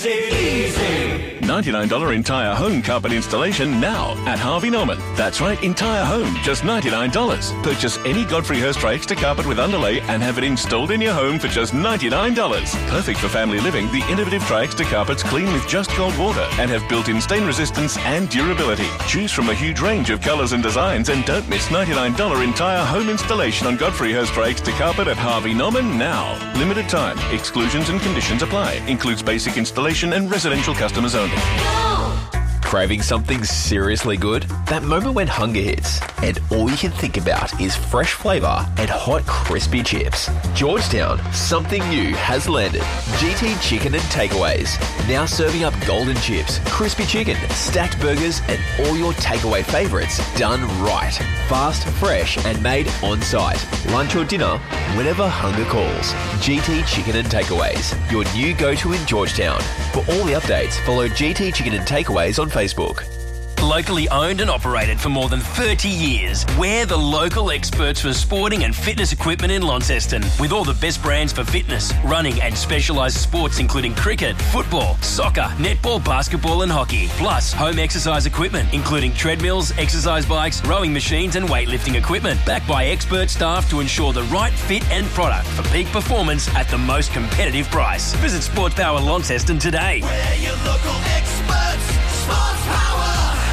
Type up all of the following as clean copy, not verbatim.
$99 entire home carpet installation now at Harvey Norman. That's right, entire home, just $99. Purchase any Godfrey Hirst extra carpet with underlay and have it installed in your home for just $99. Perfect for family living, the innovative Tri-Extra carpets clean with just cold water and have built-in stain resistance and durability. Choose from a huge range of colours and designs and don't miss $99 entire home installation on Godfrey Hirst extra carpet at Harvey Norman now. Limited time. Exclusions and conditions apply. Includes basic installation and residential customers only. Craving something seriously good? That moment when hunger hits and all you can think about is fresh flavour and hot crispy chips. Georgetown, something new has landed. GT Chicken and Takeaways. Now serving up golden chips, crispy chicken, stacked burgers and all your takeaway favourites done right. Fast, fresh and made on site. Lunch or dinner, whenever hunger calls. GT Chicken and Takeaways, your new go-to in Georgetown. For all the updates, follow GT Chicken and Takeaways on Facebook. Locally owned and operated for more than 30 years, we're the local experts for sporting and fitness equipment in Launceston. With all the best brands for fitness, running and specialised sports including cricket, football, soccer, netball, basketball and hockey. Plus home exercise equipment including treadmills, exercise bikes, rowing machines and weightlifting equipment. Backed by expert staff to ensure the right fit and product for peak performance at the most competitive price. Visit Sports Power Launceston today. We're your local experts, Sports Power.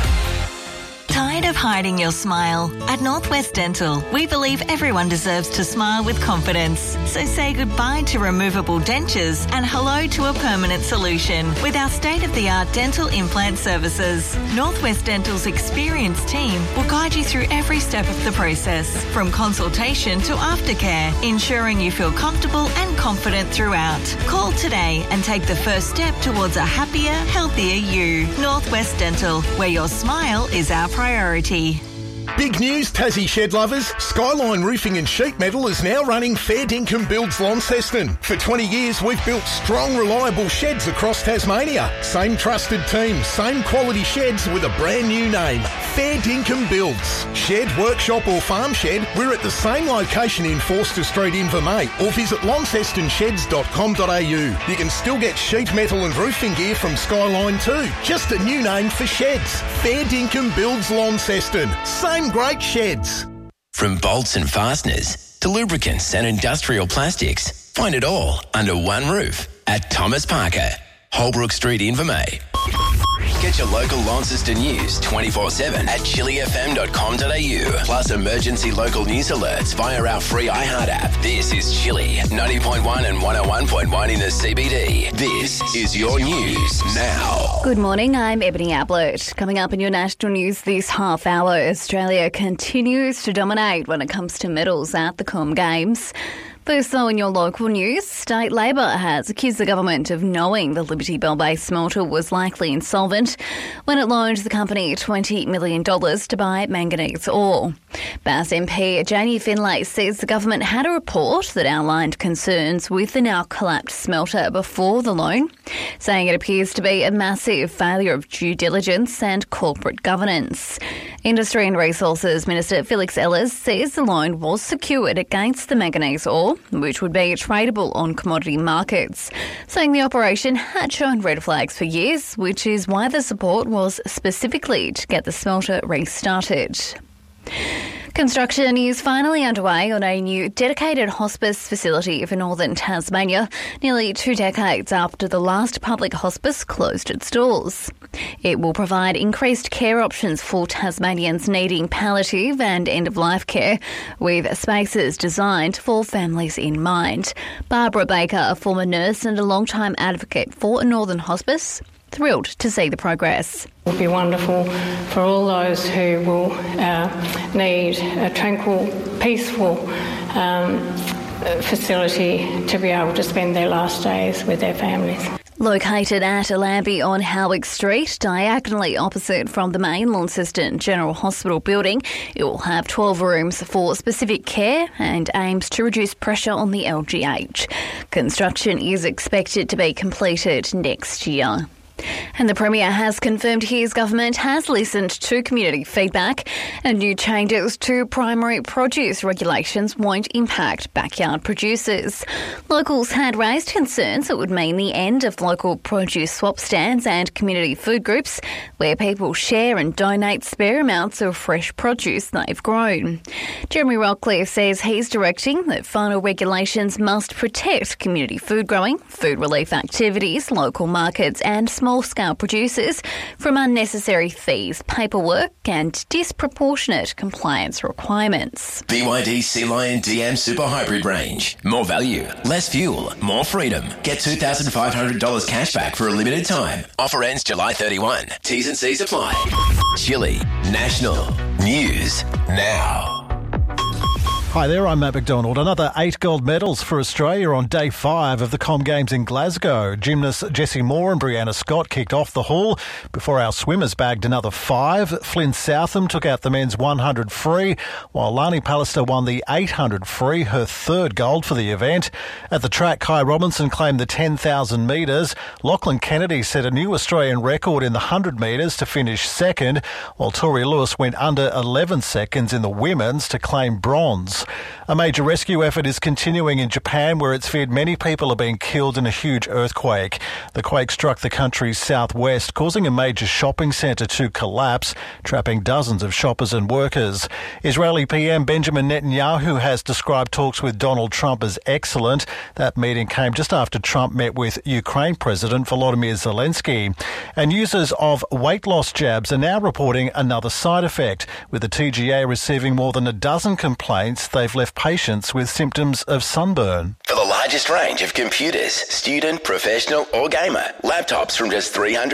Tired of hiding your smile? At Northwest Dental, we believe everyone deserves to smile with confidence. So say goodbye to removable dentures and hello to a permanent solution with our state-of-the-art dental implant services. Northwest Dental's experienced team will guide you through every step of the process, from consultation to aftercare, ensuring you feel comfortable and confident throughout. Call today and take the first step towards a happier, healthier you. Northwest Dental, where your smile is our priority. Big news, Tassie shed lovers. Skyline Roofing and Sheet Metal is now running Fair Dinkum Builds Launceston. For 20 years, we've built strong, reliable sheds across Tasmania. Same trusted team, same quality sheds with a brand new name. Fair Dinkum Builds. Shed, workshop or farm shed, we're at the same location in Forster Street, Invermay, or visit launcestonsheds.com.au. You can still get sheet metal and roofing gear from Skyline too. Just a new name for sheds. Fair Dinkum Builds Launceston. Same great sheds. From bolts and fasteners to lubricants and industrial plastics, find it all under one roof at Thomas Parker, Holbrook Street, Invermay. Get your local Launceston news 24/7 at chillyfm.com.au. Plus emergency local news alerts via our free iHeart app. This is Chilly 90.1 and 101.1 in the CBD. This is your news now. Good morning, I'm Ebony Ablett. Coming up in your national news this half hour, Australia continues to dominate when it comes to medals at the Com Games. First, though, in your local news, State Labor has accused the government of knowing the Liberty Bell Bay smelter was likely insolvent when it loaned the company $20 million to buy manganese ore. Bass MP Janie Finlay says the government had a report that outlined concerns with the now collapsed smelter before the loan, saying it appears to be a massive failure of due diligence and corporate governance. Industry and Resources Minister Felix Ellis says the loan was secured against the manganese ore, which would be tradable on commodity markets, saying the operation had shown red flags for years, which is why the support was specifically to get the smelter restarted. Construction is finally underway on a new dedicated hospice facility for northern Tasmania, nearly 2 decades after the last public hospice closed its doors. It will provide increased care options for Tasmanians needing palliative and end-of-life care, with spaces designed for families in mind. Barbara Baker, a former nurse and a long-time advocate for a northern hospice, thrilled to see the progress. It will be wonderful for all those who will need a tranquil, peaceful facility to be able to spend their last days with their families. Located at Allambie on Howick Street, diagonally opposite from the main Launceston General Hospital building, it will have 12 rooms for specific care and aims to reduce pressure on the LGH. Construction is expected to be completed next year. And the Premier has confirmed his government has listened to community feedback and new changes to primary produce regulations won't impact backyard producers. Locals had raised concerns it would mean the end of local produce swap stands and community food groups where people share and donate spare amounts of fresh produce they've grown. Jeremy Rockcliffe says he's directing that final regulations must protect community food growing, food relief activities, local markets and small-scale producers from unnecessary fees, paperwork and disproportionate compliance requirements. BYD Sea Lion DM Super Hybrid range. More value, less fuel, more freedom. Get $2,500 cash back for a limited time. Offer ends July 31. T's and C's apply. Chili National News Now. Hi there, I'm Matt McDonald. Another 8 gold medals for Australia on day 5 of the Com Games in Glasgow. Gymnasts Jessie Moore and Brianna Scott kicked off the haul before our swimmers bagged another 5. Flynn Southam took out the men's 100 free, while Lani Pallister won the 800 free, her 3rd gold for the event. At the track, Kai Robinson claimed the 10,000 metres. Lachlan Kennedy set a new Australian record in the 100 metres to finish 2nd, while Tori Lewis went under 11 seconds in the women's to claim bronze. A major rescue effort is continuing in Japan, where it's feared many people are being killed in a huge earthquake. The quake struck the country's southwest, causing a major shopping centre to collapse, trapping dozens of shoppers and workers. Israeli PM Benjamin Netanyahu has described talks with Donald Trump as excellent. That meeting came just after Trump met with Ukraine President Volodymyr Zelensky. And users of weight loss jabs are now reporting another side effect, with the TGA receiving more than a dozen complaints they've left patients with symptoms of sunburn. For the largest range of computers, student, professional or gamer, laptops from just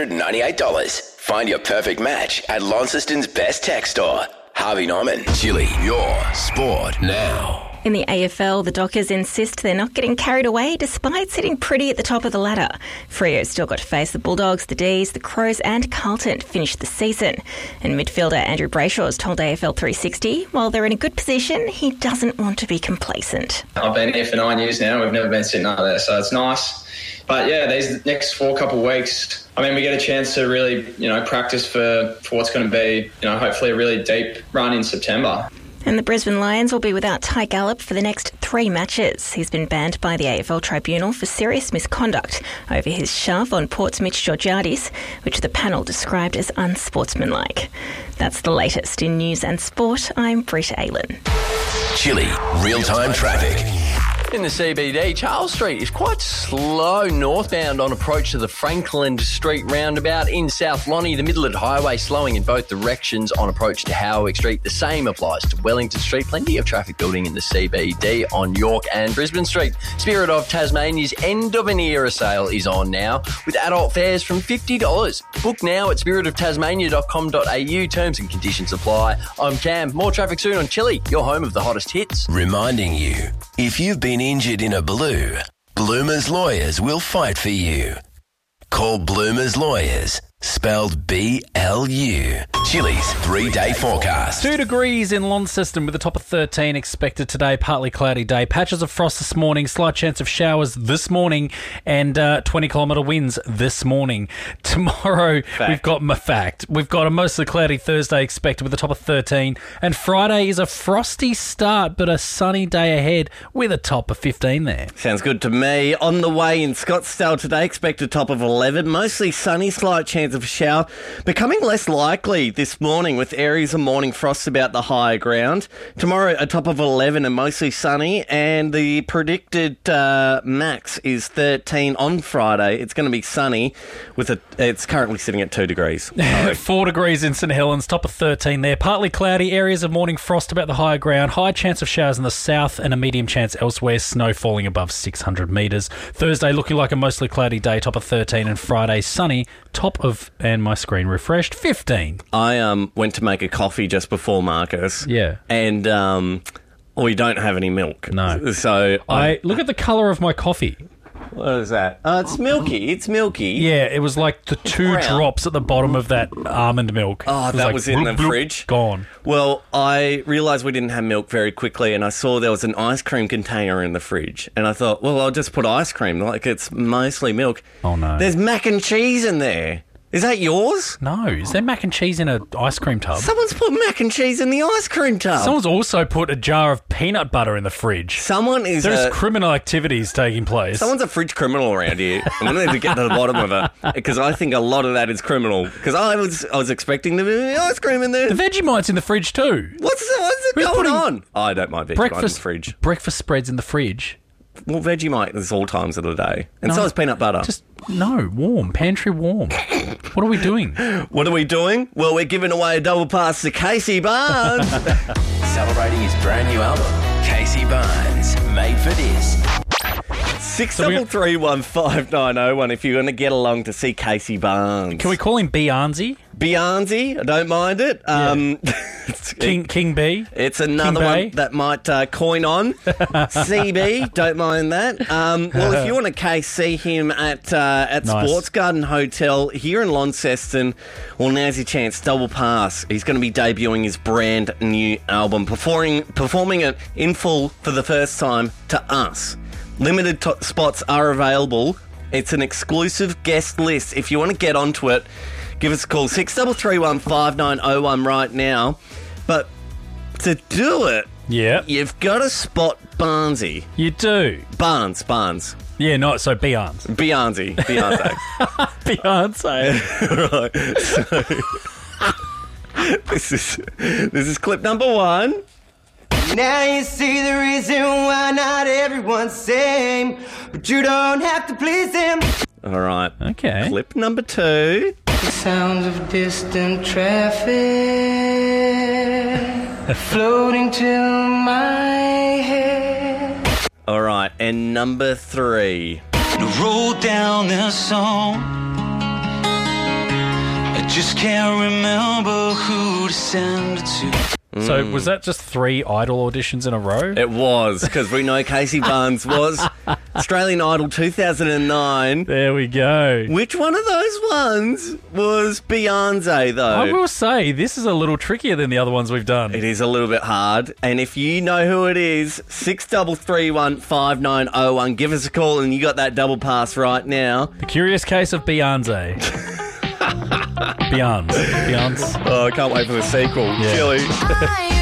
$398. Find your perfect match at Launceston's best tech store. Harvey Norman. Chili, your sport now. In the AFL, the Dockers insist they're not getting carried away despite sitting pretty at the top of the ladder. Freo's still got to face the Bulldogs, the D's, the Crows and Carlton to finish the season. And midfielder Andrew Brayshaw has told AFL 360, while they're in a good position, he doesn't want to be complacent. I've been here for 9 years now. We've never been sitting under there, so it's nice. But yeah, these next couple of weeks, I mean, we get a chance to really, practice for what's going to be, hopefully a really deep run in September. And the Brisbane Lions will be without Ty Gallop for the next 3 matches. He's been banned by the AFL Tribunal for serious misconduct over his shove on Port's Mitch Georgiadis, which the panel described as unsportsmanlike. That's the latest in news and sport. I'm Britta Aylan. Chili, real-time traffic. In the CBD, Charles Street is quite slow northbound on approach to the Franklin Street roundabout. In South Lonnie, the Midland Highway slowing in both directions on approach to Howick Street. The same applies to Wellington Street. Plenty of traffic building in the CBD on York and Brisbane Street. Spirit of Tasmania's end of an era sale is on now with adult fares from $50. Book now at spiritoftasmania.com.au. Terms and conditions apply. I'm Cam. More traffic soon on Chili, your home of the hottest hits. Reminding you, if you've been injured in a blue, Bloomer's Lawyers will fight for you. Call Bloomer's Lawyers, spelled B-L-U. Chili's 3-day forecast. 2 degrees in Launceston with a top of 13 expected today. Partly cloudy day. Patches of frost this morning. Slight chance of showers this morning. And 20-kilometre winds this morning. Tomorrow, we've got a mostly cloudy Thursday expected with a top of 13. And Friday is a frosty start, but a sunny day ahead with a top of 15 there. Sounds good to me. On the way in Scottsdale today, expected top of 11. Mostly sunny, slight chance of a shower. Becoming less likely this morning with areas of morning frosts about the higher ground. Tomorrow, a top of 11 and mostly sunny. And the predicted max is 13 on Friday. It's going to be sunny. It's currently sitting at 2 degrees. 4 degrees in St Helens, top of 13 there. Partly cloudy, areas of morning frost about the higher ground. High chance of showers in the south and a medium chance elsewhere. Snow falling above 600 metres. Thursday looking like a mostly cloudy day, top of 13. And Friday sunny, top of, and my screen refreshed, 15. I went to make a coffee just before Marcus. Yeah. And we don't have any milk. No. So I look at the colour of my coffee. What is that? It's milky. It's milky. Yeah, it was like the two drops at the bottom of that almond milk. Oh, that was in the fridge? Gone. Well, I realised we didn't have milk very quickly, and I saw there was an ice cream container in the fridge. And I thought, well, I'll just put ice cream. Like, it's mostly milk. Oh, no. There's mac and cheese in there. Is that yours? No. Is there mac and cheese in an ice cream tub? Someone's put mac and cheese in the ice cream tub. Someone's also put a jar of peanut butter in the fridge. There's criminal activities taking place. Someone's a fridge criminal around here. I'm going to need to get to the bottom of it because I think a lot of that is criminal. Because I was expecting there to be ice cream in there. The Vegemite's in the fridge too. What's it going on? I don't mind Vegemite in the fridge. Breakfast spreads in the fridge. Well, Vegemite is all times of the day. And so is peanut butter. Warm. Pantry warm. What are we doing? What are we doing? Well, we're giving away a double pass to Casey Barnes. Celebrating his brand new album, Casey Barnes, Made for This. 6331590 if you're going to get along to see Casey Barnes. Can we call him Beyonce? Beyonce, I don't mind it. King B. It's another one that might coin on. CB, don't mind that. Well, if you want to see him at Sports Garden Hotel here in Launceston, well, now's your chance. Double pass. He's going to be debuting his brand new album, performing it in full for the first time to us. Limited spots are available. It's an exclusive guest list. If you want to get onto it, give us a call, 63315901 right now. But to do it, you've got to spot Barnesy. You do. Barnes. Yeah, not so Beyonce. Beyonce. Beyonce. Right. So, this is clip number 1. Now you see the reason why not everyone's same, but you don't have to please them. All right. Okay. Clip number 2. The sounds of distant traffic floating to my head. All right. And number 3. I wrote down this song. I just can't remember who to send it to. So was that just 3 Idol auditions in a row? It was, because we know Casey Barnes was Australian Idol 2009. There we go. Which one of those ones was Beyonce, though? I will say, this is a little trickier than the other ones we've done. It is a little bit hard. And if you know who it is, 63315901, give us a call and you got that double pass right now. The Curious Case of Beyonce. Beyonce. Oh, I can't wait for the sequel. Yeah. Chilly.